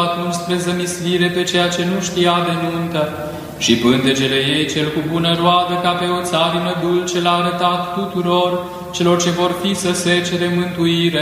atunci spre zămislire pe ceea ce nu știa de nuntă și pântecele ei cel cu bună roadă ca pe o țarină dulce l-a arătat tuturor celor ce vor fi să secere mântuire.